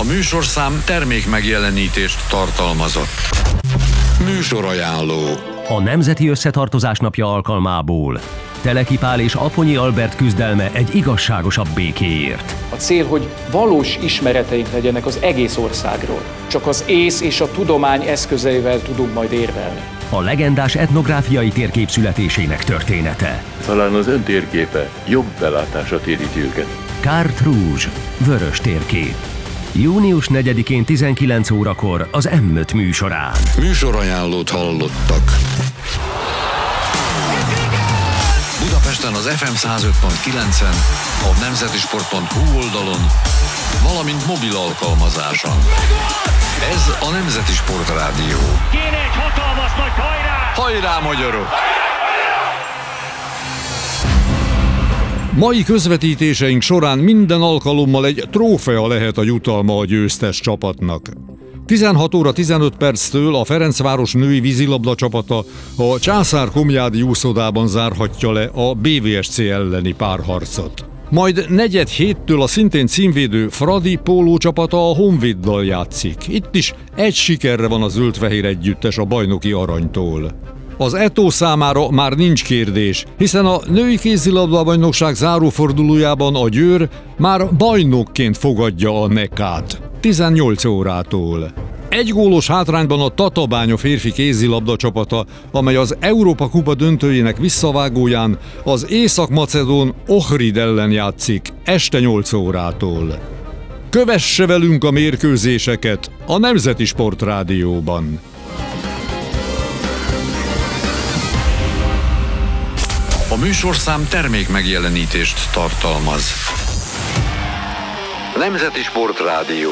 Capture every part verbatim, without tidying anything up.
A műsorszám termék megjelenítést tartalmazott. Műsorajánló. A Nemzeti Összetartozás napja alkalmából Teleki Pál és Aponyi Albert küzdelme egy igazságosabb békéért. A cél, hogy valós ismereteink legyenek az egész országról. Csak az ész és a tudomány eszközeivel tudunk majd érvelni. A legendás etnográfiai térkép születésének története. Talán az ön térképe jobb belátása téríti őket. Carte Rouge, vörös térkép. június negyedikén tizenkilenc órakor az em öt műsorán. Műsorajánlót hallottak. Budapesten az ef em száz öt pont kilencen, a nemzetisport pont hu oldalon, valamint mobil alkalmazáson. Ez a Nemzeti Sport Rádió. Kéne egy hatalmas nagy hajrá! Hajrá, magyarok! Mai közvetítéseink során minden alkalommal egy trófea lehet a jutalma a győztes csapatnak. tizenhat óra tizenöt perctől a Ferencváros női vízilabda csapata a Császár-Komjádi úszodában zárhatja le a bé vé es cé elleni párharcot. Majd negyed héttől a szintén címvédő Fradi póló csapata a Honvéddal játszik. Itt is egy sikerre van a zöld-fehér együttes a bajnoki aranytól. Az é té o számára már nincs kérdés, hiszen a női kézilabda bajnokság zárófordulójában a Győr már bajnokként fogadja a Nekát. tizennyolc órától. Egy gólos hátrányban a Tatabánya férfi kézilabda csapata, amely az Európa Kupa döntőjének visszavágóján az észak-macedón Ohrid ellen játszik este nyolc órától. Kövesse velünk a mérkőzéseket a Nemzeti Sport Rádióban. A műsorszám termék megjelenítést tartalmaz. Nemzeti Sport Rádió.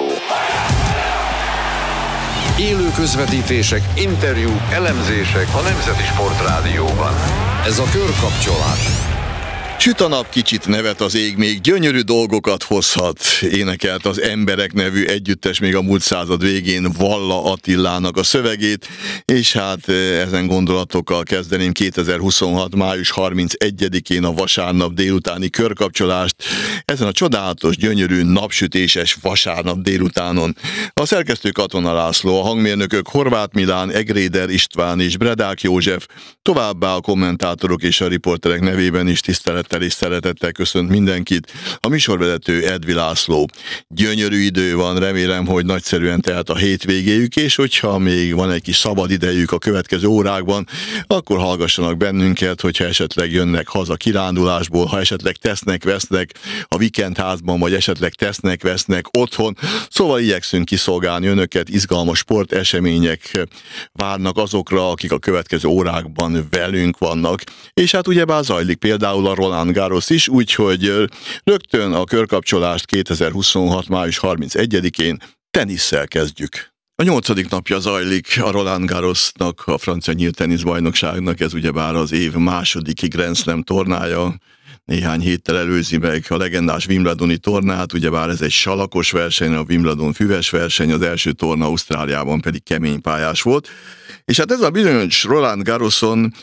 Élő közvetítések, interjúk, elemzések a Nemzeti Sport Rádióban. Ez a körkapcsolás. Süt a nap, kicsit nevet az ég, még gyönyörű dolgokat hozhat. Énekelt az Emberek nevű együttes még a múlt század végén Valla Attilának a szövegét, és hát ezen gondolatokkal kezdeném kétezer-huszonhat. május harmincegyedikén a vasárnap délutáni körkapcsolást, ezen a csodálatos, gyönyörű, napsütéses vasárnap délutánon. A szerkesztő Katona László, a hangmérnökök Horváth Milán, Egréder István és Bredák József, továbbá a kommentátorok és a riporterek nevében is tisztelet és szeretettel köszönt mindenkit. A műsorvezető Edvi László. Gyönyörű idő van, remélem, hogy nagyszerűen telt a hétvégéjük, és hogyha még van egy kis szabad idejük a következő órákban, akkor hallgassanak bennünket, hogyha esetleg jönnek haza kirándulásból, ha esetleg tesznek-vesznek a vikendházban, vagy esetleg tesznek-vesznek otthon. Szóval igyekszünk kiszolgálni önöket, izgalmas sportesemények várnak azokra, akik a következő órákban velünk vannak. És hát ugyebár zajlik például a Roland Garros is, úgyhogy rögtön a körkapcsolást kétezer-huszonhat. május harmincegyedikén tenisszel kezdjük. A nyolcadik napja zajlik a Roland Garrosnak, a francia nyílt teniszbajnokságnak, ez ugyebár az év második Grand Slam tornája. Néhány héttel előzi meg a legendás Wimbledoni tornát, ugyebár ez egy salakos verseny, a Wimbledon füves verseny, az első torna Ausztráliában pedig kemény pályás volt. És hát ez a bizonyos Roland Garroson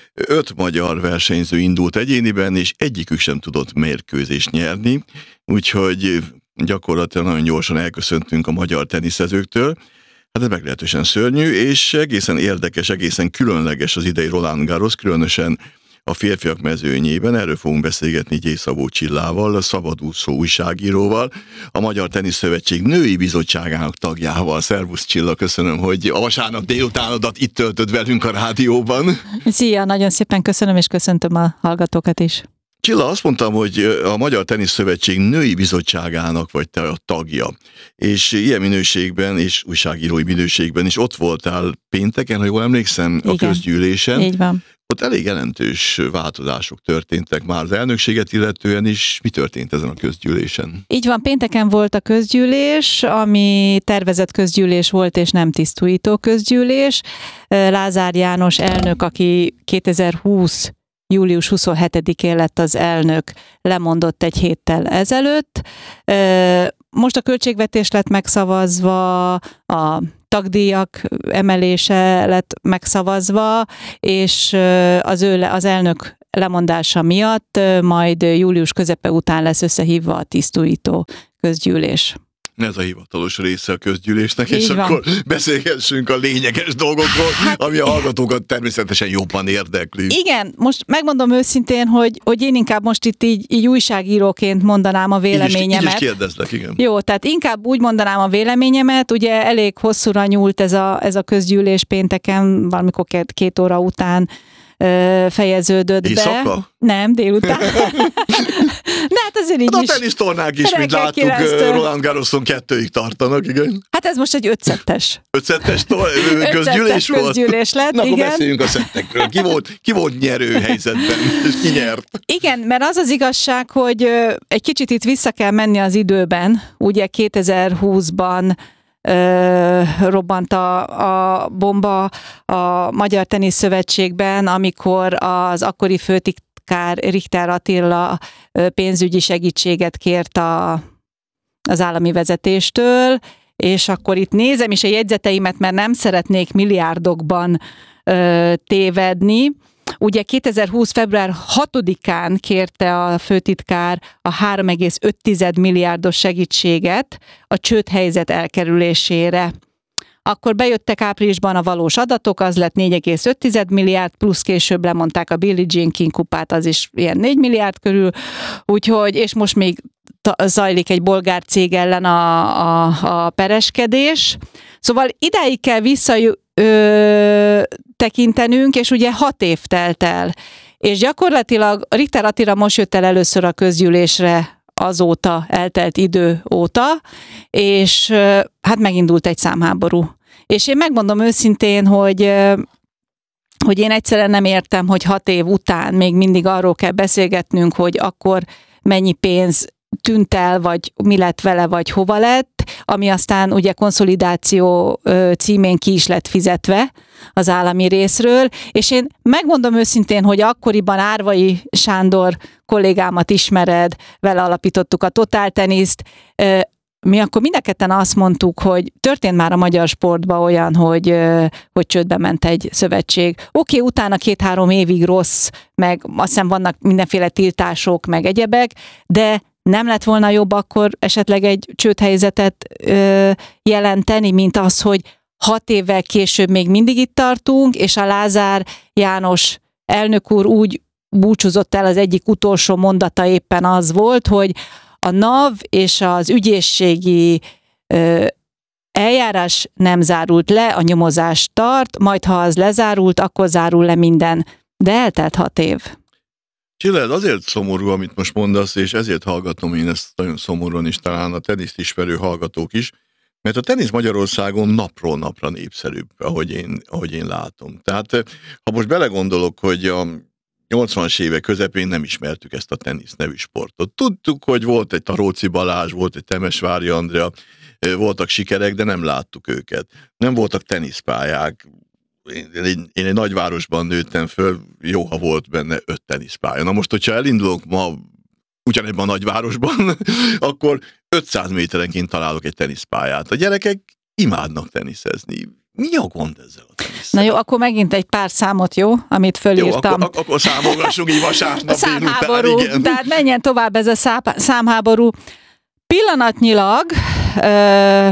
öt magyar versenyző indult egyéniben, és egyikük sem tudott mérkőzést nyerni, úgyhogy gyakorlatilag nagyon gyorsan elköszöntünk a magyar teniszezőktől. Hát ez meglehetősen szörnyű, és egészen érdekes, egészen különleges az idei Roland Garros, különösen a férfiak mezőnyében. Erről fogunk beszélgetni Gyély Szabó Csillával, a szabadúszó újságíróval, a Magyar Teniszszövetség női bizottságának tagjával. Szervusz Csilla, köszönöm, hogy a vasárnap délutánodat itt töltöd velünk a rádióban. Szia, nagyon szépen köszönöm, és köszöntöm a hallgatókat is. Csilla, azt mondtam, hogy a Magyar Teniszszövetség női bizottságának vagy te a tagja, és ilyen minőségben és újságírói minőségben is ott voltál pénteken, ha jól emlékszem, a Igen, közgyűlésen. Így van. Ott elég jelentős változások történtek már az elnökséget illetően is. Mi történt ezen a közgyűlésen? Így van, pénteken volt a közgyűlés, ami tervezett közgyűlés volt, és nem tisztújító közgyűlés. Lázár János elnök, aki kétezer-húsz július huszonhetedikén lett az elnök, lemondott egy héttel ezelőtt. Most a költségvetés lett megszavazva, a tagdíjak emelése lett megszavazva, és az ő az elnök lemondása miatt majd július közepe után lesz összehívva a tisztújító közgyűlés. Ez a hivatalos része a közgyűlésnek, Így és van. akkor beszélgessünk a lényeges dolgokról, Hát- ami a hallgatókat természetesen jobban érdekli. Igen, most megmondom őszintén, hogy, hogy én inkább most itt így, így újságíróként mondanám a Így is, véleményemet. így is kérdezlek, igen. Jó, tehát inkább úgy mondanám a véleményemet, ugye elég hosszúra nyúlt ez a, ez a közgyűlés pénteken, valamikor két, két óra után ö, fejeződött Éjszaka? be. Nem, délután. De hát azért így Hát a is. tenisztornák is, mint Reggel láttuk, kilenctől. Roland Garroson kettőig tartanak, igen. Hát ez most egy ötszettes. Ötszettes to- közgyűlés volt? közgyűlés lett, Na, akkor igen. beszéljünk a szettekről. Ki volt, ki volt nyerő helyzetben, és ki nyert? Igen, mert az az igazság, hogy ö, egy kicsit itt vissza kell menni az időben. Ugye kétezer-húszban ö, robbant a, a bomba a Magyar Tenisz Szövetségben, amikor az akkori főtitkár Richter Attila ö, pénzügyi segítséget kért a, az állami vezetéstől, és akkor itt nézem is a jegyzeteimet, mert nem szeretnék milliárdokban ö, tévedni. Ugye kétezer-húsz. február hatodikán kérte a főtitkár a három egész öt milliárdos segítséget a csődhelyzet elkerülésére. Akkor bejöttek áprilisban a valós adatok, az lett négy egész öt milliárd, plusz később lemondták a Billie Jean King kupát, az is ilyen négy milliárd körül, úgyhogy, és most még zajlik egy bolgár cég ellen a, a, a pereskedés. Szóval idáig kell vissza ö, tekintenünk, és ugye hat év telt el. És gyakorlatilag Richter Attila most jött el először a közgyűlésre azóta, eltelt idő óta, és ö, hát megindult egy számháború. És én megmondom őszintén, hogy ö, hogy én egyszerűen nem értem, hogy hat év után még mindig arról kell beszélgetnünk, hogy akkor mennyi pénz tűnt el, vagy mi lett vele, vagy hova lett, ami aztán ugye konszolidáció címén ki is lett fizetve az állami részről, és én megmondom őszintén, hogy akkoriban Árvai Sándor kollégámat ismered, vele alapítottuk a Totál Teniszt, mi akkor mind a ketten azt mondtuk, hogy történt már a magyar sportban olyan, hogy, hogy csődbe ment egy szövetség. Oké, okay, utána két-három évig rossz, meg azt hiszem vannak mindenféle tiltások, meg egyebek, de nem lett volna jobb akkor esetleg egy csődhelyzetet ö, jelenteni, mint az, hogy hat évvel később még mindig itt tartunk, és a Lázár János elnök úr úgy búcsúzott el, az egyik utolsó mondata éppen az volt, hogy a NAV és az ügyészségi ö, eljárás nem zárult le, a nyomozás tart, majd ha az lezárult, akkor zárul le minden. De eltelt hat év. Csilled, azért szomorú, amit most mondasz, és ezért hallgatom én ezt nagyon szomorúan, és talán a teniszt ismerő hallgatók is, mert a tenisz Magyarországon napról napra népszerűbb, ahogy én, ahogy én látom. Tehát ha most belegondolok, hogy a nyolcvanas évek közepén nem ismertük ezt a tenisz nevű sportot. Tudtuk, hogy volt egy Taróci Balázs, volt egy Temesvári Andrea, voltak sikerek, de nem láttuk őket. Nem voltak teniszpályák. Én egy, én egy nagyvárosban nőttem föl, jó, ha volt benne öt teniszpálya. Na most, hogyha elindulok ma ugyanebben a nagyvárosban, akkor ötszáz méterenként találok egy teniszpályát. A gyerekek imádnak teniszezni. Mi a gond ezzel a teniszel? Na jó, akkor megint egy pár számot, jó, amit fölírtam. Jó, akkor, akkor számolgassunk így vasárnap számháború, délután, igen. tehát menjen tovább ez a száp- számháború. Pillanatnyilag ö,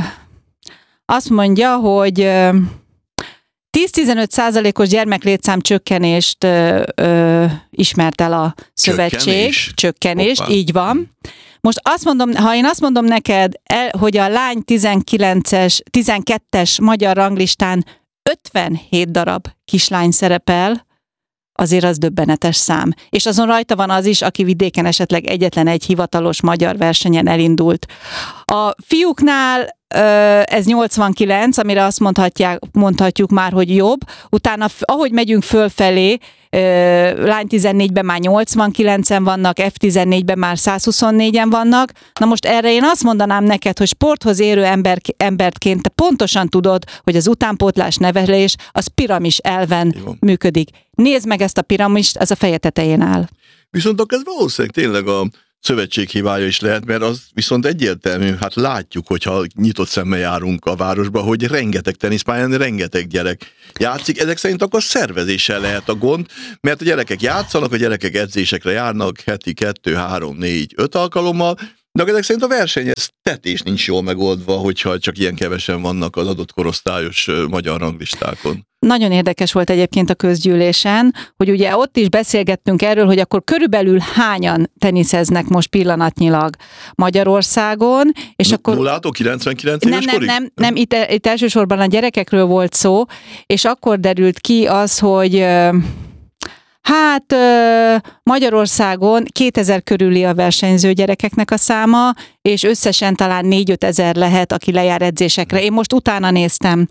azt mondja, hogy ö, tíz-tizenöt százalékos gyermeklétszám csökkenést ö, ö, ismert el a szövetség. Csökkenés? Csökkenést, Hoppá. így van. Most azt mondom, ha én azt mondom neked, el, hogy a lány tizenkilences, tizenkettes magyar ranglistán ötvenhét darab kislány szerepel, azért az döbbenetes szám. És azon rajta van az is, aki vidéken esetleg egyetlen egy hivatalos magyar versenyen elindult. A fiúknál ez nyolcvankilenc, amire azt mondhatják, mondhatjuk már, hogy jobb. Utána, ahogy megyünk fölfelé, lány tizennégyben már nyolcvankilencen vannak, ef tizennégyben már százhuszonnégyen vannak. Na most erre én azt mondanám neked, hogy sporthoz érő ember, emberként te pontosan tudod, hogy az utánpótlás nevelés az piramis elven Jó. működik. Nézd meg ezt a piramist, ez a feje tetején áll. Viszont akkor ez valószínűleg tényleg a szövetség hibája is lehet, mert az viszont egyértelmű, hát látjuk, hogyha nyitott szemmel járunk a városba, hogy rengeteg teniszpályán, rengeteg gyerek játszik. Ezek szerint akkor szervezéssel lehet a gond, mert a gyerekek játszanak, a gyerekek edzésekre járnak heti kettő, három, négy, öt alkalommal, De ezek szerint a verseny, ez tetés nincs jól megoldva, hogyha csak ilyen kevesen vannak az adott korosztályos magyar ranglistákon. Nagyon érdekes volt egyébként a közgyűlésen, hogy ugye ott is beszélgettünk erről, hogy akkor körülbelül hányan teniszeznek most pillanatnyilag Magyarországon, és N- akkor... nullától kilencvenkilenc nem, éves nem, korig? nem, nem, itt, itt elsősorban a gyerekekről volt szó, és akkor derült ki az, hogy hát Magyarországon kétezer körüli a versenyző gyerekeknek a száma, és összesen talán négy-öt ezer lehet, aki lejár edzésekre. Én most utána néztem.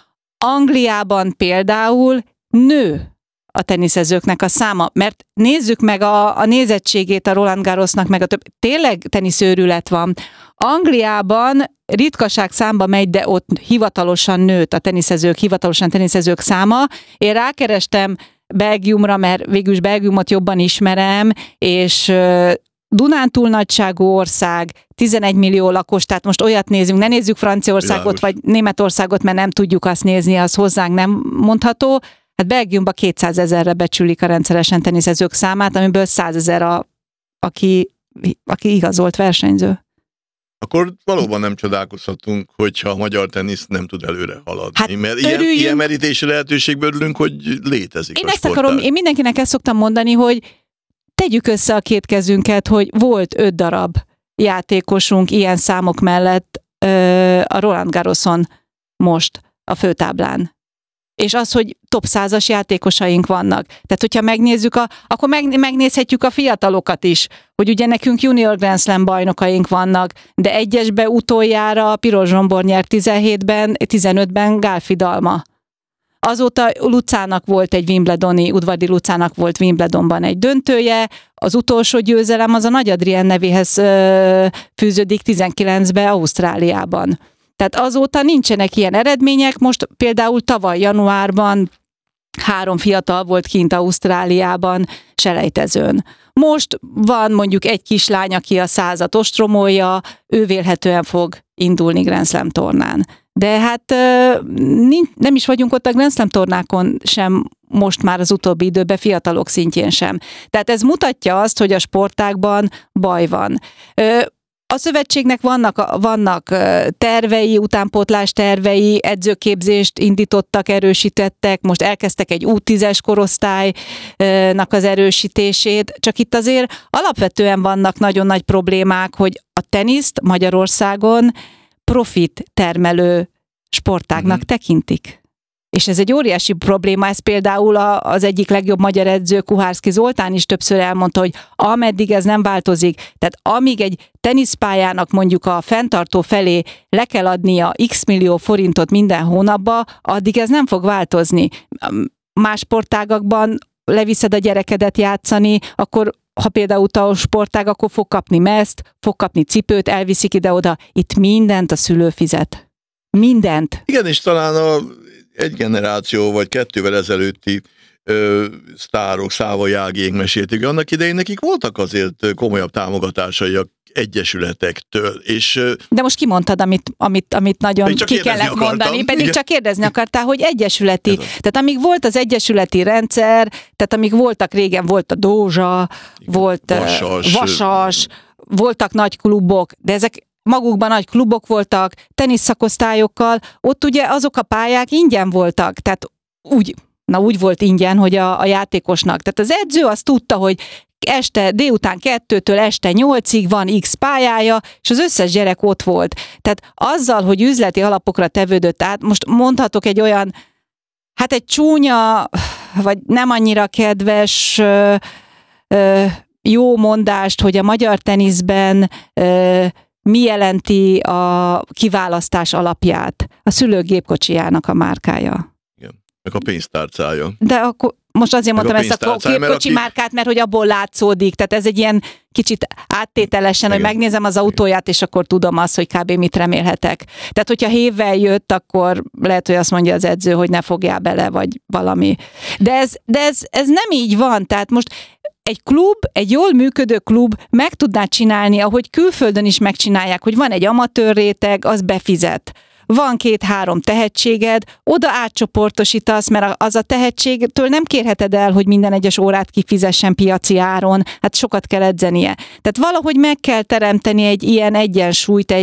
Angliában például nő a teniszezőknek a száma, mert nézzük meg a, a nézettségét a Roland Garrosnak, meg a több, tényleg teniszőrület van. Angliában ritkaság számba megy, de ott hivatalosan nőtt a teniszezők, hivatalosan teniszezők száma. Én rákerestem Belgiumra, mert végülis Belgiumot jobban ismerem, és Dunántúl nagyságú ország, tizenegy millió lakos, tehát most olyat nézzünk, ne nézzük Franciaországot, Világos. vagy Németországot, mert nem tudjuk azt nézni, az hozzánk nem mondható. Hát Belgiumban kétszázezerre becsülik a rendszeresen teniszezők számát, amiből százezer, a, aki, aki igazolt versenyző. Akkor valóban nem csodálkozhatunk, hogyha a magyar tenisz nem tud előre haladni. Hát mert ilyen, örüljünk. ilyen merítési lehetőségből örülünk, hogy létezik Én a ezt sportág. akarom, én mindenkinek ezt szoktam mondani, hogy tegyük össze a két kezünket, hogy volt öt darab játékosunk ilyen számok mellett ö, a Roland Garroson most a főtáblán. És az, hogy top százas játékosaink vannak. Tehát, hogyha megnézzük, a, akkor meg, megnézhetjük a fiatalokat is, hogy ugye nekünk junior Grand Slam bajnokaink vannak, de egyesbe utoljára Piros Zsombor nyert tizenhétben, tizenötben Gálfi Dalma. Azóta Lucának volt egy Wimbledoni, Udvardi Lucának volt Wimbledonban egy döntője, az utolsó győzelem az a Nagy Adrien nevéhez ö, fűződik tizenkilencben Ausztráliában. Tehát azóta nincsenek ilyen eredmények, most például tavaly januárban három fiatal volt kint Ausztráliában selejtezőn. Most van mondjuk egy kislány, aki a százat ostromolja, ő vélhetően fog indulni Grand Slam tornán. De hát nem is vagyunk ott a Grand Slam tornákon sem most már az utóbbi időben, fiatalok szintjén sem. Tehát ez mutatja azt, hogy a sportágban baj van. A szövetségnek vannak, vannak tervei, utánpótlás tervei, edzőképzést indítottak, erősítettek, most elkezdtek egy U tízes korosztálynak az erősítését, csak itt azért alapvetően vannak nagyon nagy problémák, hogy a teniszt Magyarországon profit termelő sportágnak mm-hmm. tekintik. És ez egy óriási probléma, ez például az egyik legjobb magyar edző, Kuhárszky Zoltán is többször elmondta, hogy ameddig ez nem változik, tehát amíg egy teniszpályának mondjuk a fenntartó felé le kell adnia x millió forintot minden hónapba, addig ez nem fog változni. Más sportágakban leviszed a gyerekedet játszani, akkor ha például a sportág, akkor fog kapni mezt, fog kapni cipőt, elviszik ide-oda. Itt mindent a szülő fizet. Mindent. Igen, és talán a egy generáció vagy kettővel ezelőtti ö, sztárok, Szávai Ágiék mesélték, annak idején nekik voltak azért komolyabb támogatásai a egyesületektől. És, de most kimondtad, amit, amit, amit nagyon ki kellett akartam. mondani, pedig Igen. csak kérdezni akartál, hogy egyesületi. Tehát amíg volt az egyesületi rendszer, tehát amíg voltak régen, volt a Dózsa, igen. volt Vasas, Vasas voltak nagy klubok, de ezek magukban nagy klubok voltak, teniszakosztályokkal, ott ugye azok a pályák ingyen voltak, tehát úgy, na úgy volt ingyen, hogy a, a játékosnak. Tehát az edző azt tudta, hogy este délután kettőtől este nyolcig van X pályája, és az összes gyerek ott volt. Tehát azzal, hogy üzleti alapokra tevődött át, most mondhatok egy olyan, hát egy csúnya, vagy nem annyira kedves ö, ö, jó mondást, hogy a magyar teniszben ö, mi jelenti a kiválasztás alapját? A szülő gépkocsijának a márkája. Igen, meg a pénztárcája. De akkor most azért meg mondtam ezt a gépkocsi aki... márkát, mert hogy abból látszódik, tehát ez egy ilyen kicsit áttételesen, igen. hogy megnézem az autóját, és akkor tudom azt, hogy kb. Mit remélhetek. Tehát, hogyha hévvel jött, akkor lehet, hogy azt mondja az edző, hogy ne fogjál bele, vagy valami. De ez, de ez, ez nem így van, tehát most egy klub, egy jól működő klub meg tudná csinálni, ahogy külföldön is megcsinálják, hogy van egy amatőr réteg, az befizet. van két-három tehetséged, oda átcsoportosítasz, mert az a tehetségtől nem kérheted el, hogy minden egyes órát kifizessen piaci áron, hát sokat kell edzenie. Tehát valahogy meg kell teremteni egy ilyen egyensúlyt, egy